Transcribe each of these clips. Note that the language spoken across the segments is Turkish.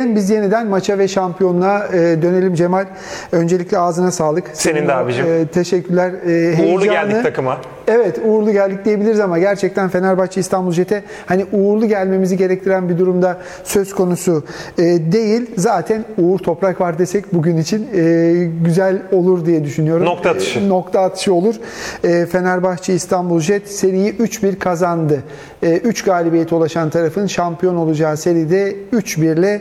diyelim, biz yeniden maça ve şampiyonluğa dönelim Cemal. Öncelikle ağzına sağlık. Senin de abicim. Teşekkürler. Uğurlu geldik takıma. Evet, uğurlu geldik diyebiliriz ama gerçekten Fenerbahçe İstanbul Jet'e hani uğurlu gelmemizi gerektiren bir durumda söz konusu değil. Zaten Uğur Toprak var desek bugün için güzel olur diye düşünüyorum. Nokta atışı. Nokta atışı olur. Fenerbahçe İstanbul Jet seriyi 3-1 kazandı. 3 galibiyete ulaşan tarafın şampiyon olacağı seride 3-1 ile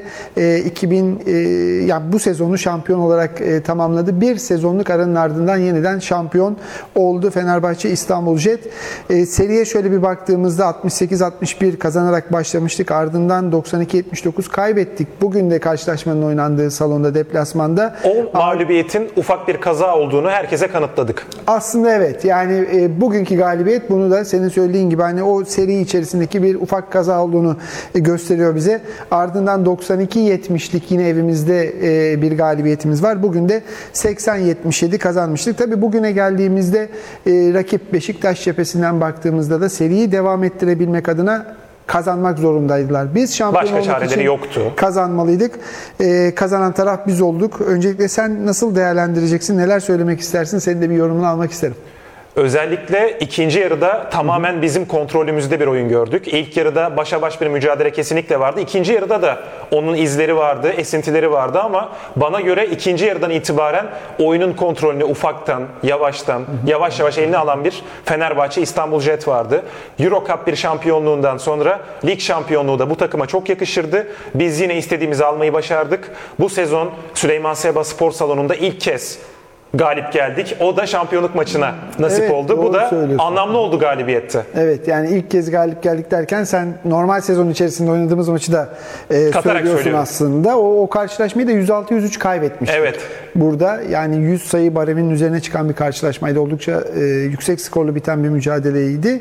yani bu sezonu şampiyon olarak tamamladı. Bir sezonluk aranın ardından yeniden şampiyon oldu Fenerbahçe İstanbul Jet. Seriye şöyle bir baktığımızda 68-61 kazanarak başlamıştık. Ardından 92-79 kaybettik. Bugün de karşılaşmanın oynandığı salonda, deplasmanda. O mağlubiyetin ufak bir kaza olduğunu herkese kanıtladık. Aslında evet. Yani bugünkü galibiyet bunu da senin söylediğin gibi hani o seri içerisindeki bir ufak kaza olduğunu gösteriyor bize. Ardından 92-70'lik yine evimizde bir galibiyetimiz var. Bugün de 80-77 kazanmıştık. Tabii bugüne geldiğimizde rakip Beşiktaş cephesinden baktığımızda da seriyi devam ettirebilmek adına kazanmak zorundaydılar. Biz şampiyon olmak için yoktu. Kazanmalıydık. Kazanan taraf biz olduk. Öncelikle sen nasıl değerlendireceksin? Neler söylemek istersin? Senin de bir yorumunu almak isterim. Özellikle ikinci yarıda tamamen bizim kontrolümüzde bir oyun gördük. İlk yarıda başa baş bir mücadele kesinlikle vardı. İkinci yarıda da onun izleri vardı, esintileri vardı ama bana göre ikinci yarıdan itibaren oyunun kontrolünü ufaktan, yavaştan, yavaş yavaş eline alan bir Fenerbahçe İstanbul Jet vardı. Euro Cup bir şampiyonluğundan sonra lig şampiyonluğu da bu takıma çok yakışırdı. Biz yine istediğimizi almayı başardık. Bu sezon Süleyman Seba Spor Salonu'nda ilk kez galip geldik. O da şampiyonluk maçına nasip oldu. Bu da anlamlı oldu galibiyette. Evet, yani ilk kez galip geldik derken sen normal sezon içerisinde oynadığımız maçı da söylüyorsun aslında. O karşılaşmayı da 106-103 kaybetmiştik. Evet. Burada yani 100 sayı bareminin üzerine çıkan bir karşılaşmaydı. Oldukça yüksek skorlu biten bir mücadeleydi.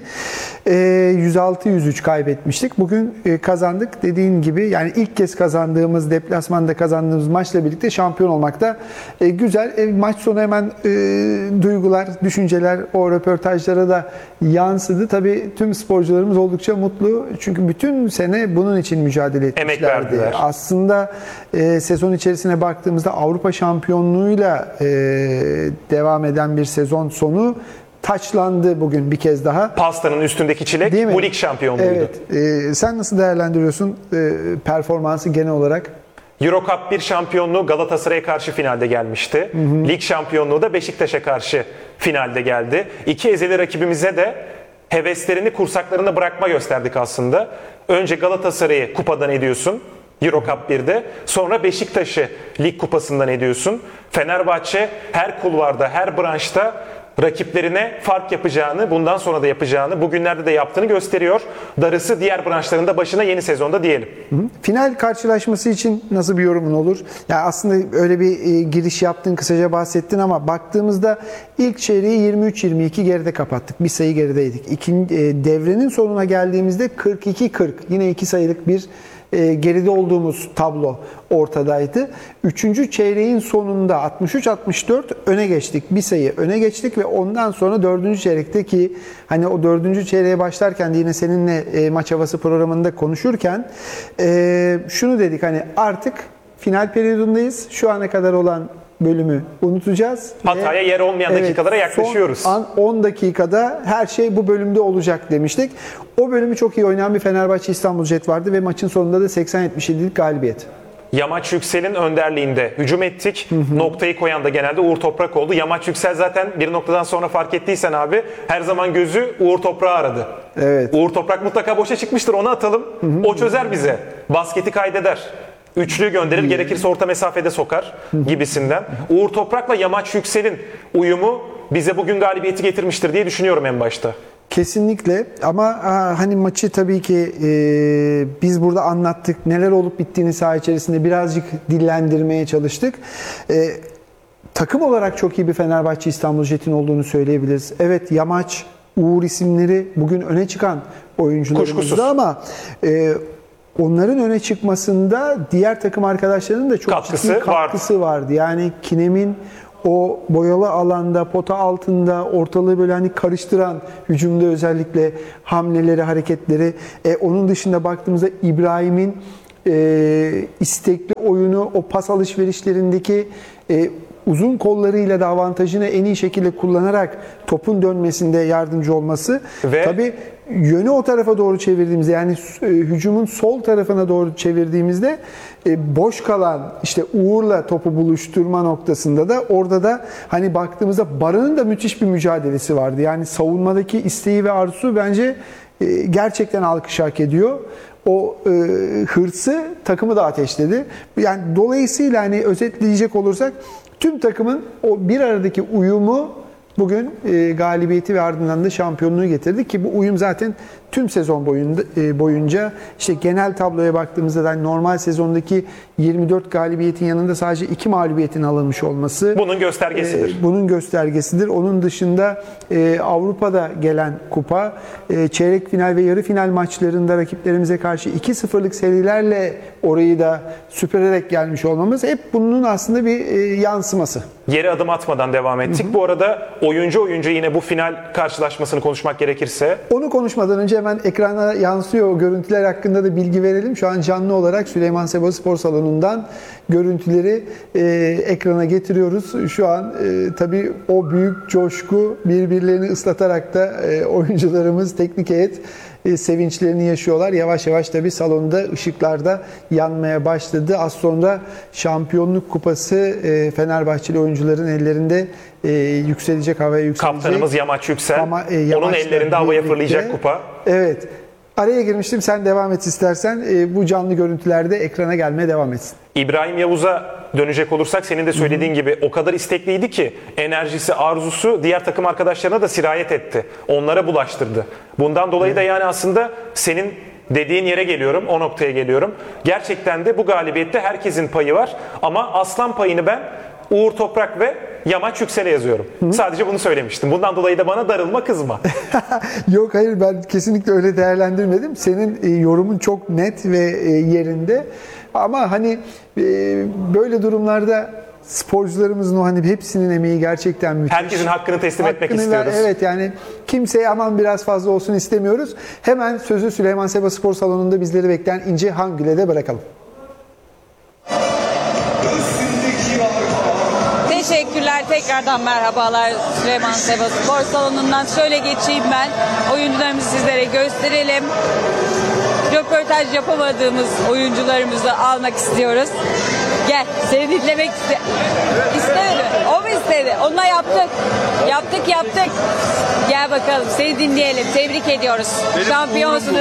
106-103 kaybetmiştik. Bugün kazandık. Dediğin gibi yani ilk kez kazandığımız, deplasmanda kazandığımız maçla birlikte şampiyon olmak da güzel. Maç sonu hemen duygular, düşünceler o röportajlara da yansıdı. Tabii tüm sporcularımız oldukça mutlu. Çünkü bütün sene bunun için mücadele etmişlerdi. Emek verdiler. Aslında sezon içerisine baktığımızda Avrupa şampiyonluğuyla devam eden bir sezon sonu taçlandı bugün bir kez daha. Pastanın üstündeki çilek bu lig şampiyonluğuydu. Evet. Sen nasıl değerlendiriyorsun performansı genel olarak? Euro Cup 1 şampiyonluğu Galatasaray'a karşı finalde gelmişti. Lig şampiyonluğu da Beşiktaş'a karşı finalde geldi. İki ezeli rakibimize de heveslerini kursaklarında bırakma gösterdik aslında. Önce Galatasaray'ı kupadan ediyorsun Euro Cup 1'de. Sonra Beşiktaş'ı Lig Kupası'ndan ediyorsun. Fenerbahçe her kulvarda, her branşta rakiplerine fark yapacağını, bundan sonra da yapacağını, bugünlerde de yaptığını gösteriyor. Darısı diğer branşlarında başına yeni sezonda diyelim. Final karşılaşması için nasıl bir yorumun olur? Yani aslında öyle bir giriş yaptın, kısaca bahsettin ama baktığımızda ilk çeyreği 23-22 geride kapattık. Bir sayı gerideydik. Devrenin sonuna geldiğimizde 42-40. Yine 2 sayılık bir geride olduğumuz tablo ortadaydı. Üçüncü çeyreğin sonunda 63-64 öne geçtik. Bir sayı öne geçtik ve ondan sonra dördüncü çeyrekte ki hani o dördüncü çeyreğe başlarken de yine seninle maç havası programında konuşurken şunu dedik, hani artık final periyodundayız. Şu ana kadar olan bölümü unutacağız. Hataya yer olmayan dakikalara yaklaşıyoruz. Son 10 dakikada her şey bu bölümde olacak demiştik. O bölümü çok iyi oynayan bir Fenerbahçe İstanbul Jet vardı ve maçın sonunda da 80-77'lik galibiyet. Yamaç Yüksel'in önderliğinde hücum ettik. Noktayı koyan da genelde Uğur Toprak oldu. Yamaç Yüksel zaten bir noktadan sonra fark ettiysen abi her zaman gözü Uğur Toprak'ı aradı. Evet. Uğur Toprak mutlaka boşa çıkmıştır, onu atalım. O çözer bize. Basketi kaydeder. Üçlüyü gönderir, gerekirse orta mesafede sokar gibisinden. Uğur Toprak'la Yamaç Yüksel'in uyumu bize bugün galibiyeti getirmiştir diye düşünüyorum en başta. Kesinlikle ama hani maçı tabii ki biz burada anlattık. Neler olup bittiğini saha içerisinde birazcık dillendirmeye çalıştık. Takım olarak çok iyi bir Fenerbahçe İstanbul Jet'in olduğunu söyleyebiliriz. Evet, Yamaç, Uğur isimleri bugün öne çıkan oyuncularımızdı ama onların öne çıkmasında diğer takım arkadaşlarının da çok ciddi katkısı vardı. Yani Kinem'in o boyalı alanda, pota altında ortalığı böyle hani karıştıran hücumda özellikle hamleleri, hareketleri. Onun dışında baktığımızda İbrahim'in istekli oyunu, o pas alışverişlerindeki uzun kollarıyla da avantajını en iyi şekilde kullanarak topun dönmesinde yardımcı olması. Ve tabii yönü o tarafa doğru çevirdiğimizde, yani hücumun sol tarafına doğru çevirdiğimizde boş kalan işte Uğur'la topu buluşturma noktasında da orada da hani baktığımızda Baran'ın da müthiş bir mücadelesi vardı. Yani savunmadaki isteği ve arzusu bence gerçekten alkış hak ediyor. O hırsı takımı da ateşledi. Yani dolayısıyla hani özetleyecek olursak tüm takımın o bir aradaki uyumu bugün galibiyeti ve ardından da şampiyonluğu getirdi ki bu uyum zaten tüm sezon boyunca işte genel tabloya baktığımızda da normal sezondaki 24 galibiyetin yanında sadece 2 mağlubiyetin alınmış olması bunun göstergesidir. Bunun göstergesidir. Onun dışında Avrupa'da gelen kupa, çeyrek final ve yarı final maçlarında rakiplerimize karşı 2-0'lık serilerle orayı da süpürerek gelmiş olmamız hep bunun aslında bir yansıması. Geri adım atmadan devam ettik. Bu arada oyuncu yine bu final karşılaşmasını konuşmak gerekirse. Onu konuşmadan önce hemen ekrana yansıyor o görüntüler hakkında da bilgi verelim. Şu an canlı olarak Süleyman Seba Spor Salonu'ndan görüntüleri ekrana getiriyoruz. Şu an tabii o büyük coşku, birbirlerini ıslatarak da oyuncularımız, teknik heyet sevinçlerini yaşıyorlar. Yavaş yavaş tabii salonda ışıklarda yanmaya başladı. Az sonra şampiyonluk kupası Fenerbahçeli oyuncuların ellerinde yükselecek, havaya yükselecek. Kaptanımız Yamaç Yüksel. Onun ellerinde havaya fırlayacak kupa. Evet. Araya girmiştim. Sen devam et istersen. Bu canlı görüntülerde ekrana gelmeye devam etsin. İbrahim Yavuz'a dönecek olursak senin de söylediğin gibi o kadar istekliydi ki enerjisi, arzusu diğer takım arkadaşlarına da sirayet etti. Onlara bulaştırdı. Bundan dolayı da yani aslında senin dediğin yere geliyorum, o noktaya geliyorum. Gerçekten de bu galibiyette herkesin payı var ama aslan payını ben Uğur Toprak ve Yamaç Yüksel'e yazıyorum. Sadece bunu söylemiştim. Bundan dolayı da bana darılma, kızma. Yok hayır, ben kesinlikle öyle değerlendirmedim. Senin yorumun çok net ve yerinde. Ama hani böyle durumlarda sporcularımızın o hani hepsinin emeği gerçekten müthiş. Herkesin hakkını teslim etmek istiyoruz. Evet, yani kimseye aman biraz fazla olsun istemiyoruz. Hemen sözü Süleyman Seba Spor Salonu'nda bizleri bekleyen İnce Hangül'e de bırakalım. Teşekkürler. Tekrardan merhabalar Süleyman Seba Spor Salonu'ndan. Şöyle geçeyim ben. Oyuncularımızı sizlere gösterelim. Röportaj yapamadığımız oyuncularımızı almak istiyoruz. Gel, seni dinlemek istemedi mi? O mu istedi? Onunla yaptık. Yaptık. Gel bakalım, seni dinleyelim. Tebrik ediyoruz. Şampiyonsunuz.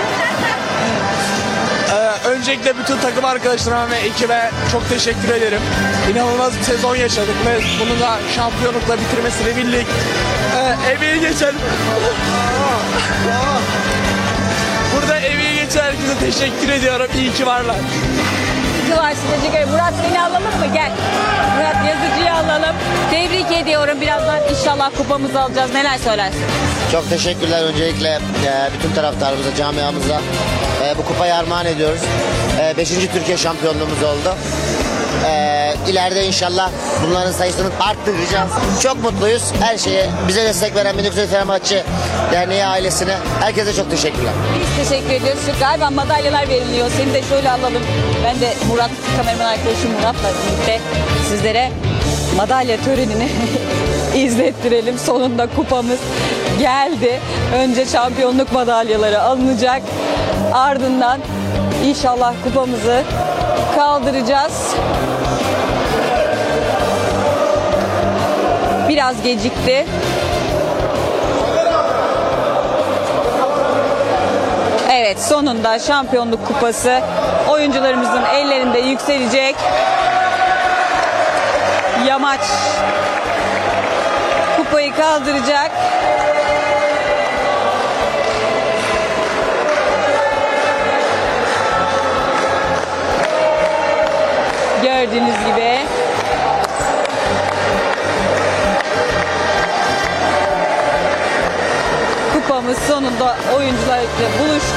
Öncelikle bütün takım arkadaşlarıma ve ekibe çok teşekkür ederim. İnanılmaz bir sezon yaşadık ve bunu da şampiyonlukla bitirmesini bildik. Emeği geçen... Burada emeği geçen herkese teşekkür ediyorum. İyi ki varlar. Murat, seni alalım mı? Gel. Murat Yazıcı'yı alalım. Tebrik ediyorum. Birazdan inşallah kupamızı alacağız. Neler söylersin? Çok teşekkürler öncelikle bütün taraftarımıza, camiamıza bu kupayı armağan ediyoruz. 5. Türkiye şampiyonluğumuz oldu. İleride inşallah bunların sayısını arttıracağız. Çok mutluyuz. Her şeye bize destek veren Minik Fenerbahçe Derneği ailesine, herkese çok teşekkürler. Biz teşekkür ediyoruz. Şu galiba madalyalar veriliyor. Seni de şöyle alalım. Ben de Murat, kameraman arkadaşım Murat'la birlikte sizlere madalya törenini izlettirelim. Sonunda kupamız geldi. Önce şampiyonluk madalyaları alınacak. Ardından inşallah kupamızı kaldıracağız. Biraz gecikti. Evet, sonunda şampiyonluk kupası oyuncularımızın ellerinde yükselecek. Yamaç kupayı kaldıracak. Gördüğünüz gibi kupamız sonunda oyuncularla buluştu.